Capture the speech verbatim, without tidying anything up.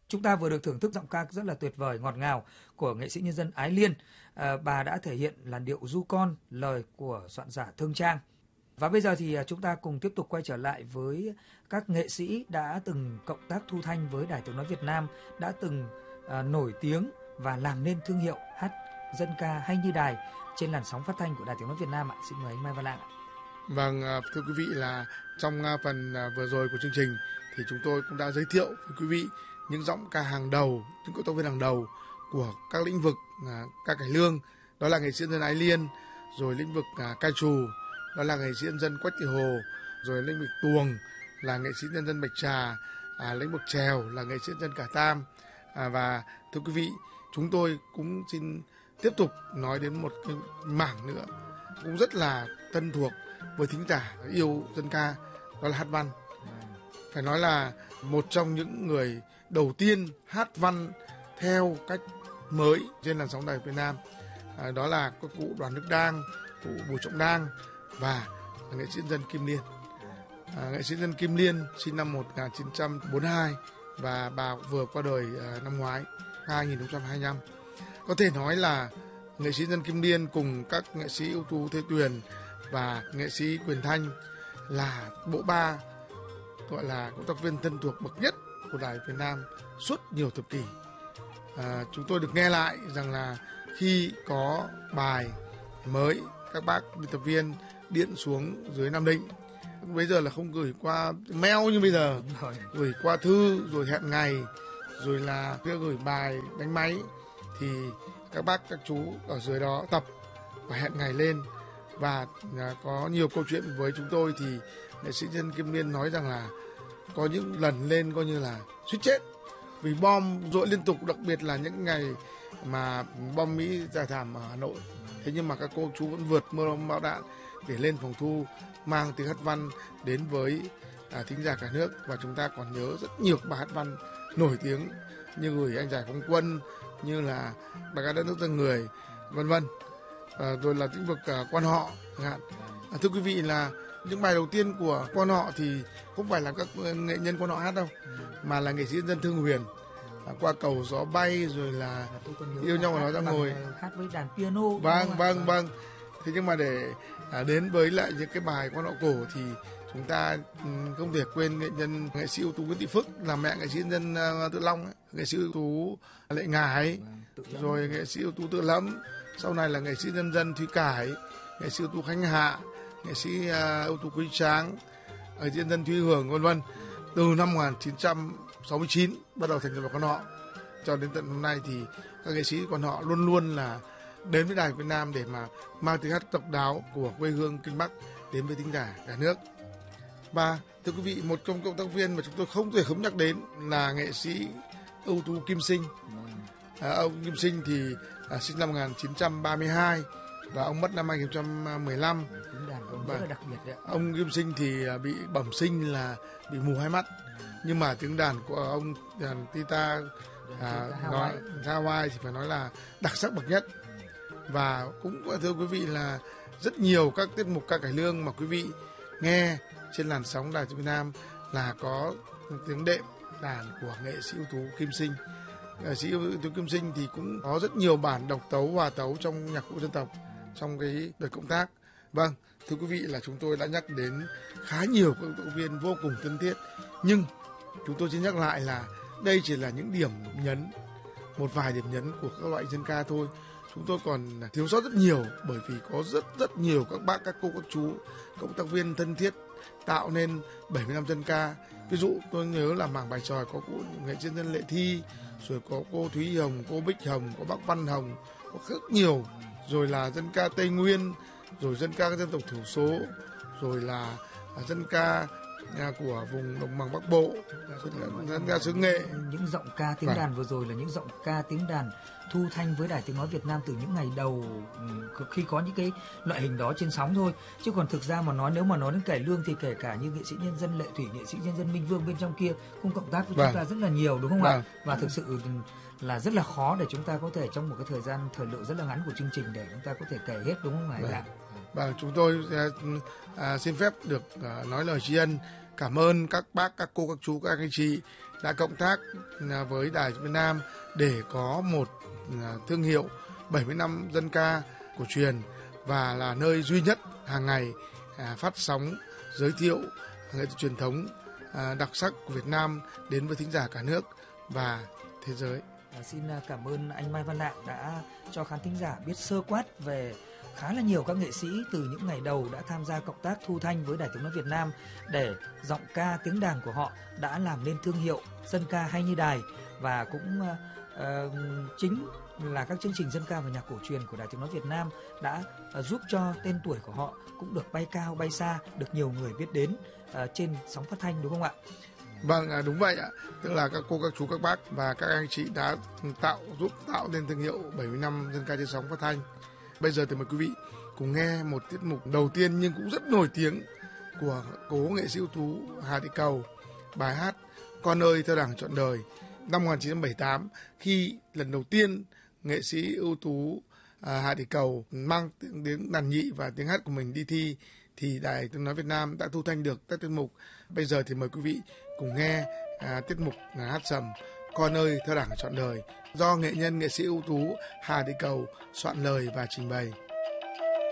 Chúng ta vừa được thưởng thức giọng ca rất là tuyệt vời, ngọt ngào của nghệ sĩ nhân dân Ái Liên. À, bà đã thể hiện làn điệu ru con, lời của soạn giả Thương Trang. Và bây giờ thì chúng ta cùng tiếp tục quay trở lại với các nghệ sĩ đã từng cộng tác thu thanh với Đài Tiếng nói Việt Nam, đã từng à, nổi tiếng và làm nên thương hiệu hát dân ca hay như đài trên làn sóng phát thanh của Đài Tiếng nói Việt Nam ạ. Xin mời anh Mai Văn Lang ạ. Vâng, thưa quý vị, là trong phần vừa rồi của chương trình thì chúng tôi cũng đã giới thiệu với quý vị những giọng ca hàng đầu, những cộng tác viên hàng đầu của các lĩnh vực ca cải lương, đó là nghệ sĩ nhân dân Ái Liên, rồi lĩnh vực ca trù, đó là nghệ sĩ nhân dân Quách Thị Hồ, rồi lĩnh vực tuồng là nghệ sĩ nhân dân Bạch Trà, à, lĩnh vực chèo là nghệ sĩ nhân dân Cả Tam. À, và thưa quý vị, chúng tôi cũng xin tiếp tục nói đến một cái mảng nữa cũng rất là thân thuộc với thính giả yêu dân ca, đó là hát văn. Phải nói là một trong những người đầu tiên hát văn theo cách mới trên làn sóng Đài Việt Nam, à, đó là các cụ Đoàn Đức Đang, cụ Bùi Trọng Đang và nghệ sĩ nhân dân Kim Liên. À, nghệ sĩ nhân dân Kim Liên sinh năm một nghìn chín trăm bốn mươi hai và bà vừa qua đời à, năm ngoái hai nghìn không trăm hai mươi lăm. Có thể nói là nghệ sĩ nhân dân Kim Liên cùng các nghệ sĩ ưu tú Thế Tuyền và nghệ sĩ Quyền Thanh là bộ ba gọi là cộng tác viên thân thuộc bậc nhất của Đài Việt Nam suốt nhiều thập kỷ. À, chúng tôi được nghe lại rằng là khi có bài mới, các bác biên tập viên điện xuống dưới Nam Định. Bây giờ là không gửi qua mail như bây giờ, gửi qua thư rồi hẹn ngày, rồi là đưa gửi bài đánh máy, thì các bác các chú ở dưới đó tập và hẹn ngày lên. Và có nhiều câu chuyện với chúng tôi thì nghệ sĩ nhân Kim Liên nói rằng là có những lần lên coi như là suýt chết vì bom dội liên tục, đặc biệt là những ngày mà bom Mỹ giải thảm ở Hà Nội. Thế nhưng mà các cô chú vẫn vượt mưa bom đạn để lên phòng thu mang tiếng hát văn đến với à, thính giả cả nước. Và chúng ta còn nhớ rất nhiều bài hát văn nổi tiếng như Gửi Anh Giải Phóng Quân, như là Bài Ca Đất Nước Dân Người, vân vân. À, rồi là lĩnh vực à, quan họ chẳng hạn. À, thưa quý vị, là những bài đầu tiên của quan họ thì không phải là các nghệ nhân quan họ hát đâu, mà là nghệ sĩ nhân dân Thương Huyền, à, Qua Cầu Gió Bay, rồi là Yêu Nhau Mà Nói Ra Ngồi, hát với đàn piano. Vâng, vâng, vâng. Thế nhưng mà để à, đến với lại những cái bài quan họ cổ thì chúng ta không thể quên nghệ nhân nghệ sĩ ưu tú Nguyễn Thị Phức, là mẹ nghệ sĩ nhân dân uh, Tự Long ấy. Nghệ sĩ ưu tú Lệ Ngải, vâng, rồi nghệ sĩ ưu tú Tự Lâm, sau này là nghệ sĩ nhân dân Thúy Cải, nghệ sĩ ưu tú Khánh Hạ, nghệ sĩ uh, ưu tú Quý Tráng, nghệ sĩ nhân dân Thúy Hường, vân vân. Từ năm một nghìn chín trăm sáu mươi chín bắt đầu thành lập quan họ cho đến tận hôm nay thì các nghệ sĩ quan họ luôn luôn là đến với Đài Việt Nam để mà mang tiếng hát độc đáo của quê hương Kinh Bắc đến với thính giả cả nước. Và thưa quý vị, một trong cộng tác viên mà chúng tôi không thể không nhắc đến là nghệ sĩ ưu tú Kim Sinh. À, ông Kim Sinh thì à, sinh năm một nghìn chín trăm ba mươi hai và ông mất năm hai nghìn không trăm mười lăm. Và đặc biệt đấy. Ông Kim Sinh thì bị bẩm sinh là bị mù hai mắt, nhưng mà tiếng đàn của ông đàn Tita à, nói Hawaii thì phải nói là đặc sắc bậc nhất. Và cũng thưa quý vị là rất nhiều các tiết mục ca cải lương mà quý vị nghe trên làn sóng Đài Việt Nam là có tiếng đệm đàn của nghệ sĩ ưu tú Kim Sinh. Nghệ sĩ ưu tú Kim Sinh thì cũng có rất nhiều bản độc tấu, hòa tấu trong nhạc cụ dân tộc trong cái đợt công tác. Vâng, thưa quý vị, là chúng tôi đã nhắc đến khá nhiều các cộng tác viên vô cùng thân thiết, nhưng chúng tôi xin nhắc lại là đây chỉ là những điểm nhấn, một vài điểm nhấn của các loại dân ca thôi. Chúng tôi còn thiếu sót rất nhiều, bởi vì có rất rất nhiều các bác, các cô, các chú cộng tác viên thân thiết tạo nên bảy mươi năm dân ca. Ví dụ tôi nhớ là mảng bài tròi có cụ nghệ sĩ nhân dân Lệ Thi, rồi có cô Thúy Hồng, cô Bích Hồng, có bác Văn Hồng, có rất nhiều. Rồi là dân ca Tây Nguyên, rồi dân ca các dân tộc thiểu số, rồi là dân ca của vùng đồng bằng Bắc Bộ, dân ca xứ Nghệ. Những giọng ca tiếng đàn vừa rồi là những giọng ca tiếng đàn thu thanh với Đài Tiếng nói Việt Nam từ những ngày đầu khi có những cái loại hình đó trên sóng thôi. Chứ còn thực ra mà nói, nếu mà nói đến cải lương thì kể cả như nghệ sĩ nhân dân Lệ Thủy, nghệ sĩ nhân dân Minh Vương bên trong kia cũng cộng tác với vâng. chúng ta rất là nhiều, đúng không ạ? Và thực sự là rất là khó để chúng ta có thể trong một cái thời gian thời lượng rất là ngắn của chương trình để chúng ta có thể kể hết, đúng không ạ? Vâng. Và chúng tôi à, xin phép được à, nói lời tri ân cảm ơn các bác, các cô, các chú, các anh chị đã cộng tác với Đài Việt Nam để có một thương hiệu bảy mươi năm dân ca cổ truyền và là nơi duy nhất hàng ngày phát sóng giới thiệu nghệ thuật truyền thống đặc sắc của Việt Nam đến với thính giả cả nước và thế giới. À, xin cảm ơn anh Mai Văn Lạng đã cho khán thính giả biết sơ quát về khá là nhiều các nghệ sĩ từ những ngày đầu đã tham gia cộng tác thu thanh với Đài Tiếng nói Việt Nam để giọng ca tiếng đàn của họ đã làm nên thương hiệu dân ca hay như đài, và cũng uh, chính là các chương trình dân ca và nhạc cổ truyền của Đài Tiếng nói Việt Nam đã uh, giúp cho tên tuổi của họ cũng được bay cao bay xa, được nhiều người biết đến uh, trên sóng phát thanh, đúng không ạ? Vâng, đúng vậy ạ. Tức là các cô, các chú, các bác và các anh chị đã tạo giúp tạo nên thương hiệu bảy mươi năm dân ca trên sóng phát thanh. Bây giờ thì mời quý vị cùng nghe một tiết mục đầu tiên nhưng cũng rất nổi tiếng của cố nghệ sĩ ưu tú Hà Thị Cầu, bài hát Con ơi theo Đảng trọn đời. Năm một nghìn chín trăm bảy mươi tám, khi lần đầu tiên nghệ sĩ ưu tú Hà Thị Cầu mang tiếng đàn nhị và tiếng hát của mình đi thi, thì Đài Tiếng nói Việt Nam đã thu thanh được các tiết mục. Bây giờ thì mời quý vị cùng nghe à, tiết mục hát sầm Con ơi theo Đảng trọn đời do nghệ nhân nghệ sĩ ưu tú Hà Thị Cầu soạn lời và trình bày.